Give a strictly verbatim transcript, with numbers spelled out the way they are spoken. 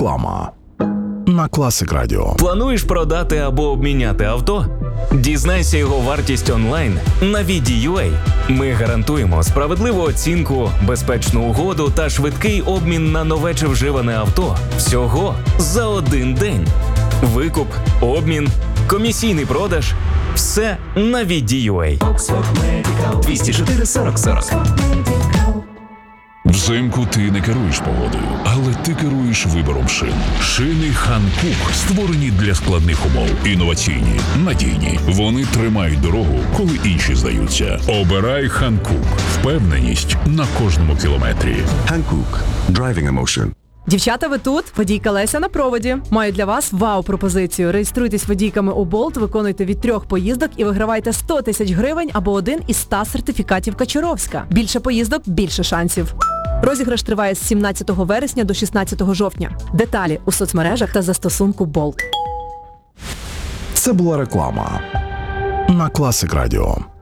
Реклама на Classic Radio. Плануєш продати або обміняти авто? Дізнайся його вартість онлайн на Віді.ua. Ми гарантуємо справедливу оцінку, безпечну угоду та швидкий обмін на нове чи вживане авто всього за один день. Викуп, обмін, комісійний продаж – все на Віді.ua. двісті чотири сорок сорок. Взимку ти не керуєш погодою, але ти керуєш вибором шин. Шини Hankook створені для складних умов. Інноваційні, надійні. Вони тримають дорогу, коли інші здаються. Обирай Hankook. Впевненість на кожному кілометрі. Hankook. Driving emotion. Дівчата, ви тут? Водійка Леся на проводі. Маю для вас вау-пропозицію. Реєструйтесь водійками у Болт, виконуйте від трьох поїздок і вигравайте сто тисяч гривень або один із ста сертифікатів Качуровська. Більше поїздок – більше шансів. Розіграш триває з сімнадцятого вересня до шістнадцятого жовтня. Деталі у соцмережах та застосунку Болт. Це була реклама на Classic Radio.